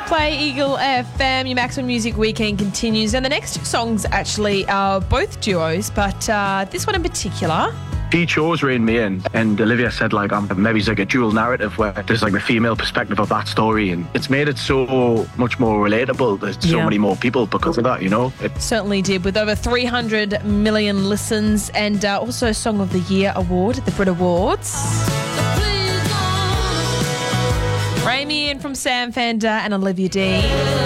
Play Eagle FM, your Maximum Music Weekend continues. And the next two songs actually are both duos, but this one in particular. She chose Rain Main, and Olivia said, like, maybe it's like a dual narrative where there's like the female perspective of that story, and it's made it so much more relatable to so many more people because of that, you know? It certainly did, with over 300 million listens, and also Song of the Year award at the Brit Awards. Rain Main from Sam Fender and Olivia Dean.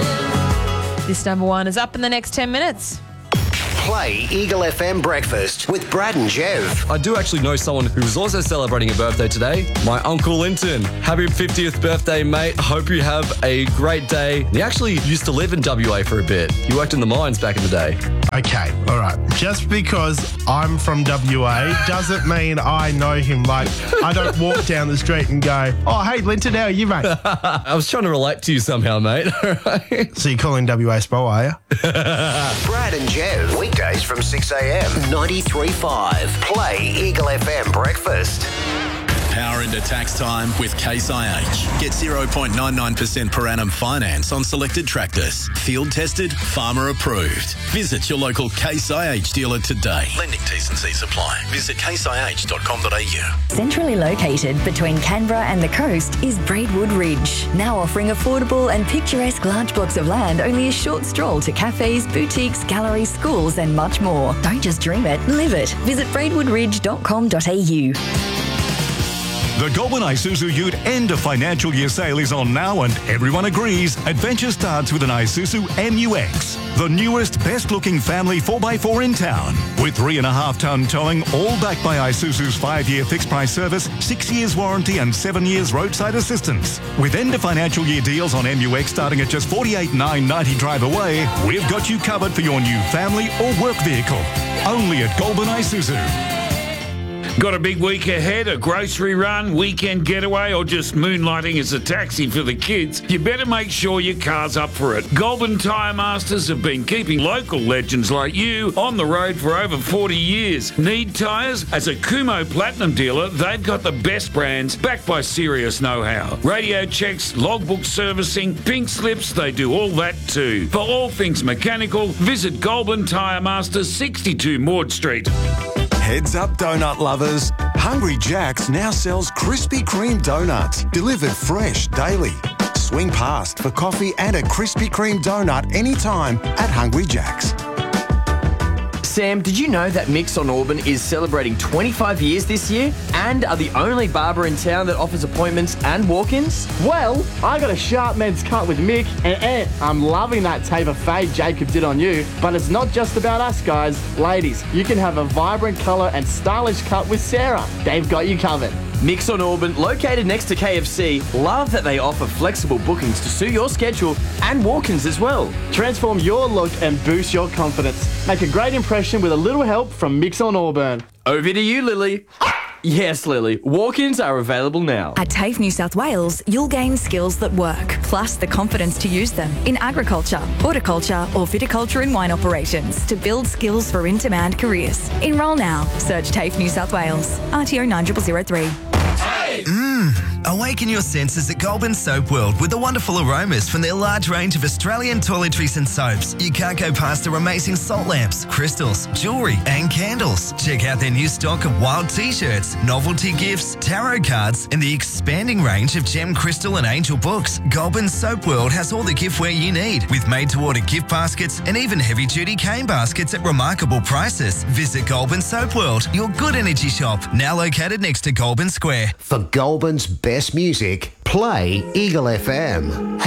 This number one is up in the next 10 minutes. Play Eagle FM Breakfast with Brad and Jev. I do actually know someone who's also celebrating a birthday today. My Uncle Linton. Happy 50th birthday, mate. Hope you have a great day. He actually used to live in WA for a bit. He worked in the mines back in the day. Okay, all right. Just because I'm from WA doesn't mean I know him. Like, I don't walk down the street and go, oh, hey, Linton, how are you, mate? I was trying to relate to you somehow, mate. So you're calling WA Spo, are you? Brad and Jev, weekdays from 6 a.m. 93.5. Play Eagle FM Breakfast. Power into tax time with Case IH. Get 0.99% per annum finance on selected tractors. Field tested, farmer approved. Visit your local Case IH dealer today. Lending T's and C's apply. Visit caseih.com.au. Centrally located between Canberra and the coast is Braidwood Ridge, now offering affordable and picturesque large blocks of land only a short stroll to cafes, boutiques, galleries, schools and much more. Don't just dream it, live it. Visit braidwoodridge.com.au. The Goulburn Isuzu Ute end of financial year sale is on now, and everyone agrees adventure starts with an Isuzu MUX, the newest, best-looking family 4x4 in town. With 3.5-ton towing, all backed by Isuzu's 5-year fixed-price service, 6 years warranty and 7 years roadside assistance. With end of financial year deals on MUX starting at just $48,990 drive away, we've got you covered for your new family or work vehicle. Only at Goulburn Isuzu. Got a big week ahead, a grocery run, weekend getaway, or just moonlighting as a taxi for the kids? You better make sure your car's up for it. Goulburn Tyre Masters have been keeping local legends like you on the road for over 40 years. Need tyres? As a Kumho Platinum dealer, they've got the best brands backed by serious know-how. Radio checks, logbook servicing, pink slips, they do all that too. For all things mechanical, visit Goulburn Tyre Masters, 62 Maud Street. Heads up, donut lovers. Hungry Jack's now sells Krispy Kreme donuts, delivered fresh daily. Swing past for coffee and a Krispy Kreme donut anytime at Hungry Jack's. Sam, did you know that Mix on Auburn is celebrating 25 years this year and are the only barber in town that offers appointments and walk-ins? Well, I got a sharp men's cut with Mick, and I'm loving that taper fade Jacob did on you. But it's not just about us, guys. Ladies, you can have a vibrant colour and stylish cut with Sarah. They've got you covered. Mix on Auburn, located next to KFC, love that they offer flexible bookings to suit your schedule and walk-ins as well. Transform your look and boost your confidence. Make a great impression with a little help from Mix on Auburn. Over to you, Lily. Yes, Lily. Walk-ins are available now. At TAFE New South Wales, you'll gain skills that work, plus the confidence to use them in agriculture, horticulture or viticulture and wine operations to build skills for in-demand careers. Enrol now. Search TAFE New South Wales. RTO 9003. Awaken your senses at Goulburn Soap World with the wonderful aromas from their large range of Australian toiletries and soaps. You can't go past their amazing salt lamps, crystals, jewellery and candles. Check out their new stock of wild t-shirts, novelty gifts, tarot cards and the expanding range of gem, crystal and angel books. Goulburn Soap World has all the giftware you need with made-to-order gift baskets and even heavy-duty cane baskets at remarkable prices. Visit Goulburn Soap World, your good energy shop, now located next to Goulburn Square. For Goulburn's best music, play Eagle FM.